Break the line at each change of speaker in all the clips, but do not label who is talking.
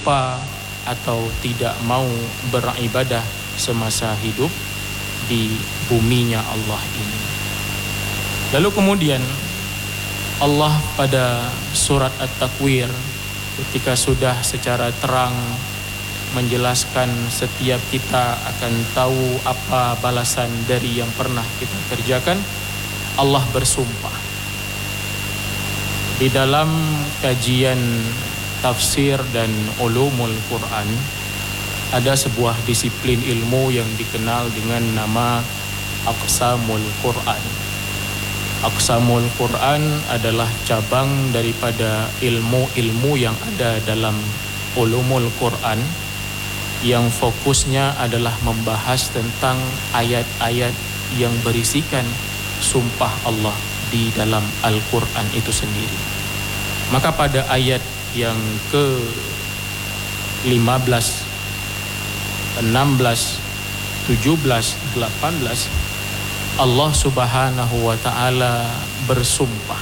lupa atau tidak mau beribadah semasa hidup di buminya Allah ini. Lalu kemudian Allah pada surat At-Takwir ketika sudah secara terang menjelaskan setiap kita akan tahu apa balasan dari yang pernah kita kerjakan, Allah bersumpah. Di dalam kajian tafsir dan ulumul Quran ada sebuah disiplin ilmu yang dikenal dengan nama Aqsamul Quran. Aqsamul Quran adalah cabang daripada ilmu-ilmu yang ada dalam ulumul Quran yang fokusnya adalah membahas tentang ayat-ayat yang berisikan sumpah Allah di dalam Al-Quran itu sendiri. Maka pada ayat yang ke-15, 16, 17, 18 Allah Subhanahu wa ta'ala bersumpah,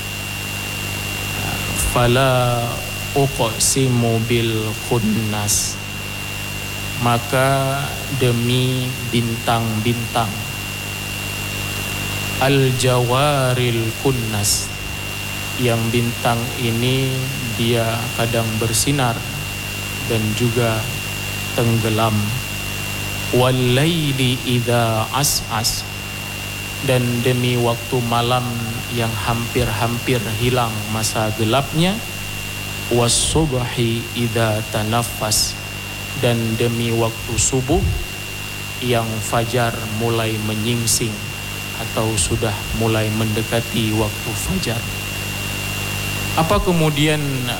fala uqsimu bil khunnas, maka demi bintang-bintang, al-jawaril kunnas, yang bintang ini dia kadang bersinar dan juga tenggelam, wal laili idza as'as, dan demi waktu malam yang hampir-hampir hilang masa gelapnya, was subhi idza tanaffas, dan demi waktu subuh yang fajar mulai menyingsing atau sudah mulai mendekati waktu fajar. Apa kemudian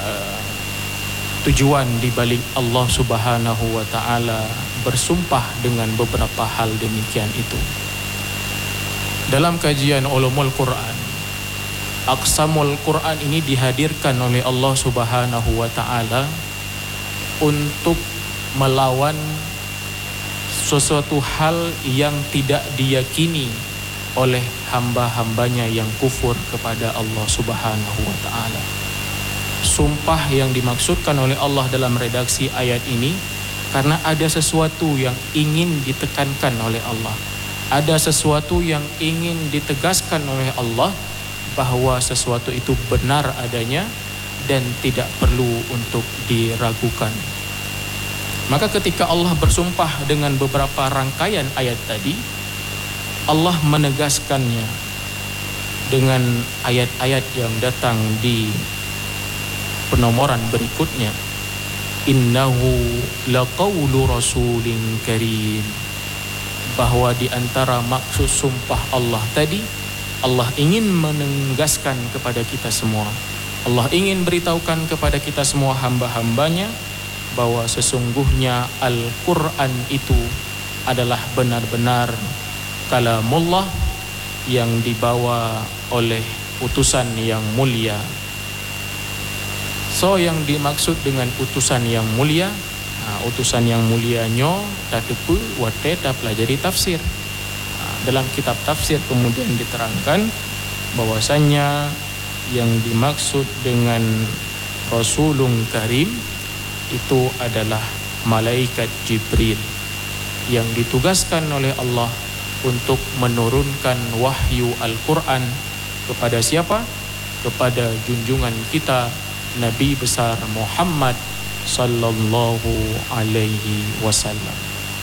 tujuan dibalik Allah Subhanahu wa ta'ala bersumpah dengan beberapa hal demikian itu? Dalam kajian ulumul Quran, Aqsamul Quran ini dihadirkan oleh Allah Subhanahu wa ta'ala untuk melawan sesuatu hal yang tidak diyakini oleh hamba-hambanya yang kufur kepada Allah Subhanahu wa ta'ala. Sumpah yang dimaksudkan oleh Allah dalam redaksi ayat ini karena ada sesuatu yang ingin ditekankan oleh Allah, ada sesuatu yang ingin ditegaskan oleh Allah bahwa sesuatu itu benar adanya dan tidak perlu untuk diragukan. Maka ketika Allah bersumpah dengan beberapa rangkaian ayat tadi, Allah menegaskannya dengan ayat-ayat yang datang di penomoran berikutnya. Innahu laqawlu rasulin karim, bahwa di antara maksud sumpah Allah tadi, Allah ingin menegaskan kepada kita semua, Allah ingin beritahukan kepada kita semua hamba-hambanya bahwa sesungguhnya Al-Quran itu adalah benar-benar kalamullah yang dibawa oleh utusan yang mulia. So yang dimaksud dengan utusan yang mulia, utusan yang mulianya tatepu wate ta pelajari tafsir. Dalam kitab tafsir kemudian diterangkan bahwasannya yang dimaksud dengan Rasulun Karim itu adalah malaikat Jibril yang ditugaskan oleh Allah untuk menurunkan wahyu Al-Quran kepada siapa? Kepada junjungan kita Nabi besar Muhammad sallallahu alaihi wasallam.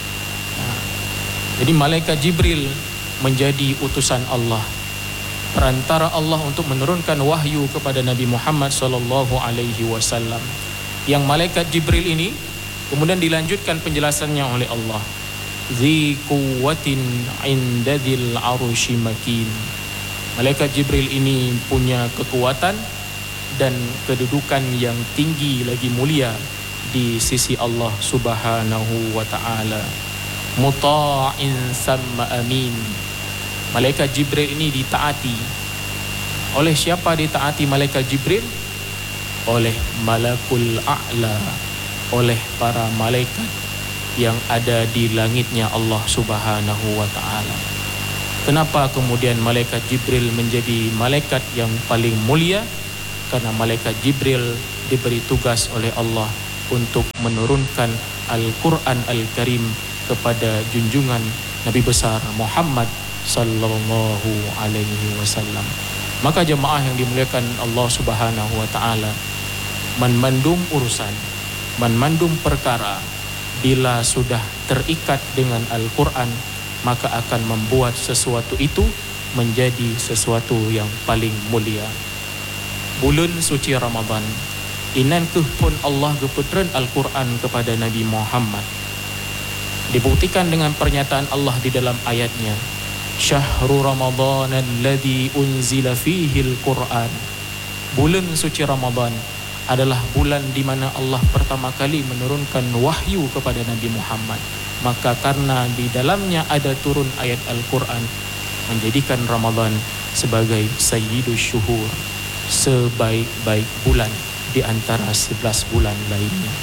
Jadi malaikat Jibril menjadi utusan Allah, perantara Allah untuk menurunkan wahyu kepada Nabi Muhammad sallallahu alaihi wasallam. Yang malaikat Jibril ini kemudian dilanjutkan penjelasannya oleh Allah. Dzi quwwatin 'inda dzil 'arsy makin. Malaikat Jibril ini punya kekuatan dan kedudukan yang tinggi lagi mulia di sisi Allah Subhanahu wa ta'ala. Muta'in samma amin. Malaikat Jibril ini ditaati. Oleh siapa ditaati malaikat Jibril? Oleh Malakul A'la, oleh para malaikat yang ada di langitnya Allah Subhanahu wa ta'ala. Kenapa kemudian malaikat Jibril menjadi malaikat yang paling mulia? Karena malaikat Jibril diberi tugas oleh Allah untuk menurunkan Al-Quran Al-Karim kepada junjungan Nabi besar Muhammad sallallahu alaihi wasallam. Maka jemaah yang dimuliakan Allah Subhanahu wa taala, memandum urusan, memandum perkara bila sudah terikat dengan Al-Quran, maka akan membuat sesuatu itu menjadi sesuatu yang paling mulia. Bulan suci Ramadan, inan pun Allah geputran Al-Quran kepada Nabi Muhammad. Dibuktikan dengan pernyataan Allah di dalam ayatnya, Syahrul Ramadan alladhi unzila fihi al-Quran. Bulan suci Ramadan adalah bulan di mana Allah pertama kali menurunkan wahyu kepada Nabi Muhammad. Maka karena di dalamnya ada turun ayat Al-Quran, menjadikan Ramadan sebagai sayyidus syuhur, sebaik-baik bulan di antara 11 bulan lainnya.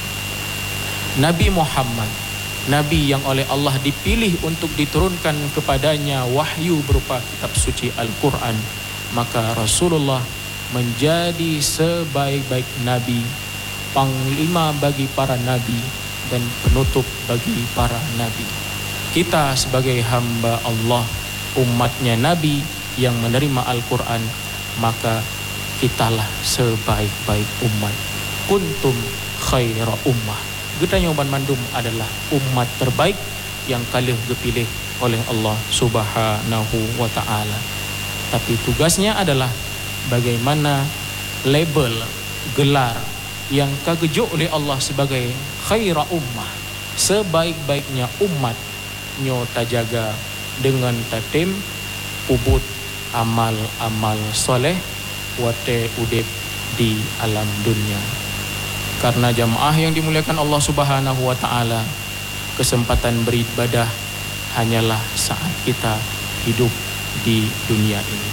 Nabi Muhammad, Nabi yang oleh Allah dipilih untuk diturunkan kepadanya wahyu berupa kitab suci Al-Quran, maka Rasulullah menjadi sebaik-baik Nabi, panglima bagi para Nabi, dan penutup bagi para Nabi. Kita sebagai hamba Allah, umatnya Nabi yang menerima Al-Quran, maka kitalah sebaik-baik umat. Kuntum khaira ummah. Getanya umat mandum adalah umat terbaik yang kali dipilih oleh Allah Subhanahu wa ta'ala. Tapi tugasnya adalah bagaimana label, gelar yang kagejuk oleh Allah sebagai khaira ummah, sebaik-baiknya umat, nyo tajaga dengan tatim ubud amal-amal soleh wate udip di alam dunia. Karena jamaah yang dimuliakan Allah Subhanahu wa ta'ala, kesempatan beribadah hanyalah saat kita hidup di dunia ini.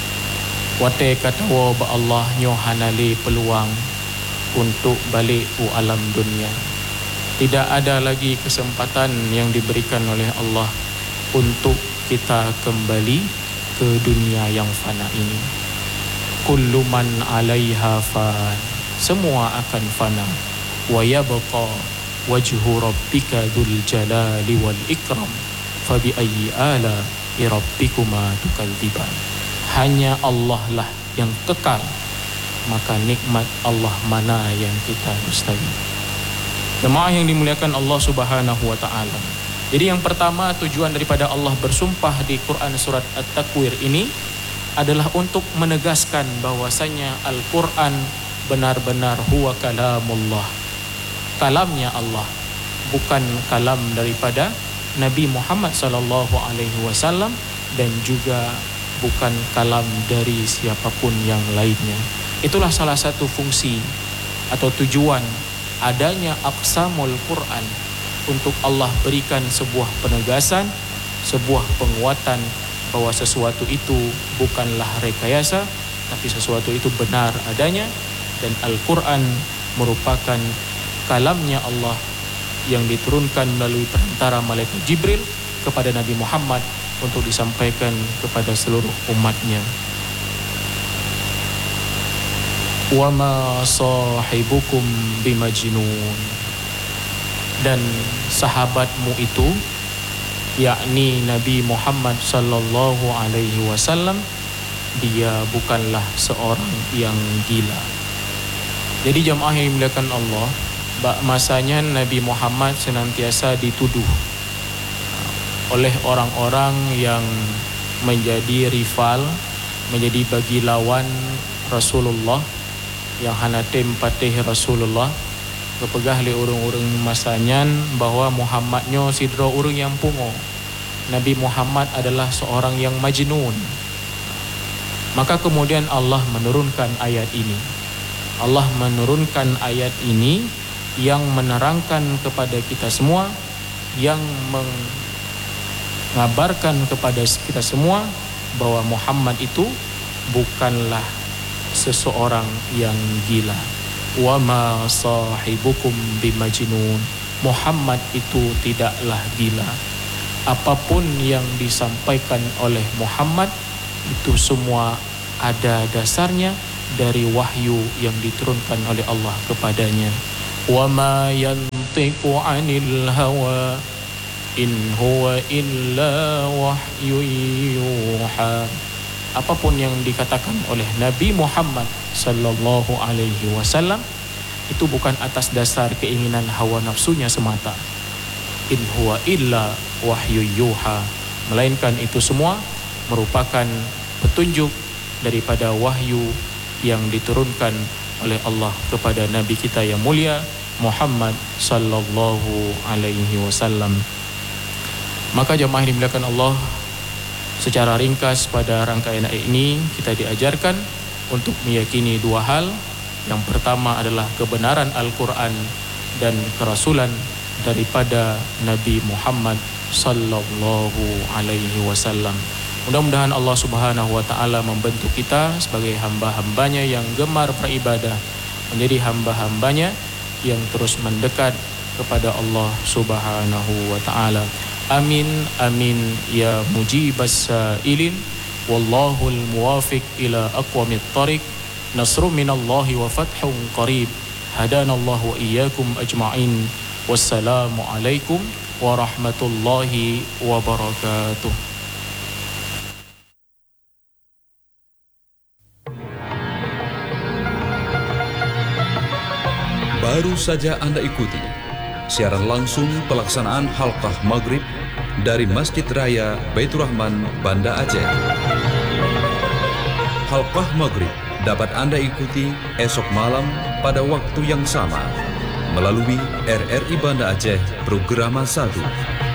Wate katawa ba Allah nyo hanali peluang untuk balik ke alam dunia. Tidak ada lagi kesempatan yang diberikan oleh Allah untuk kita kembali ke dunia yang fana ini. Kullu man 'alaiha fan. Semua akan fana. Wa yabqa wajhu rabbika dzul jalali wal ikram. Fa bi ayyi ala'i rabbikuma tukadziban. Hanya Allah lah yang kekal, maka nikmat Allah mana yang kita dustai. Jemaah yang dimuliakan Allah Subhanahu wa ta'ala. Jadi yang pertama, tujuan daripada Allah bersumpah di Quran surat At-Takwir ini adalah untuk menegaskan bahwasanya Al-Quran benar-benar huwa kalamullah, kalamnya Allah, bukan kalam daripada Nabi Muhammad sallallahu alaihi wasallam, dan juga bukan kalam dari siapapun yang lainnya. Itulah salah satu fungsi atau tujuan adanya aqsamul Quran, untuk Allah berikan sebuah penegasan, sebuah penguatan bahwa sesuatu itu bukanlah rekayasa, tapi sesuatu itu benar adanya, dan Al-Quran merupakan kalamnya Allah yang diturunkan melalui perantara malaikat Jibril kepada Nabi Muhammad untuk disampaikan kepada seluruh umatnya. Wa ma sahibukum bimajnun. Dan sahabatmu itu, yakni Nabi Muhammad sallallahu alaihi wasallam, dia bukanlah seorang yang gila. Jadi jamaah yang dimuliakan Allah, masanya Nabi Muhammad senantiasa dituduh oleh orang-orang yang menjadi rival, menjadi bagi lawan Rasulullah, yang hanatim patih Rasulullah, kepegah li urung-urung masanyan bahwa Muhammadnya sidro urung yang pungo. Nabi Muhammad adalah seorang yang majnun. Maka kemudian Allah menurunkan ayat ini. Allah menurunkan ayat ini yang menerangkan kepada kita semua, yang mengabarkan kepada kita semua bahwa Muhammad itu bukanlah seseorang yang gila. Wa ma sahibukum bimajnun. Muhammad itu tidaklah gila. Apapun yang disampaikan oleh Muhammad itu semua ada dasarnya dari wahyu yang diturunkan oleh Allah kepadanya. wa ma yantiqu 'anil hawa in huwa illa wahyun yuha. Apapun yang dikatakan oleh Nabi Muhammad sallallahu alaihi wasallam itu bukan atas dasar keinginan hawa nafsunya semata. In huwa illa wahyun yuha, melainkan itu semua merupakan petunjuk daripada wahyu yang diturunkan oleh Allah kepada Nabi kita yang mulia Muhammad sallallahu alaihi wasallam. Maka jemaah yang dimuliakan Allah, secara ringkas pada rangkaian ayat ini kita diajarkan untuk meyakini dua hal. Yang pertama adalah kebenaran Al-Quran dan kerasulan daripada Nabi Muhammad sallallahu alaihi wasallam. Mudah-mudahan Allah Subhanahu wa taala membentuk kita sebagai hamba-hambanya yang gemar beribadah, menjadi hamba-hambanya yang terus mendekat kepada Allah Subhanahu wa taala. Amin amin ya mujibas sa'ilin, wallahul muwafiq ila aqwamit thariq, nasrun minallahi wa fathun qarib, hadanallahu wa iyyakum ajma'in. Wassalamu alaikum warahmatullahi wabarakatuh.
Baru saja Anda ikuti siaran langsung pelaksanaan halqah maghrib dari Masjid Raya Baitur Rahman, Banda Aceh. Halqah maghrib dapat Anda ikuti esok malam pada waktu yang sama melalui RRI Banda Aceh Programa 1.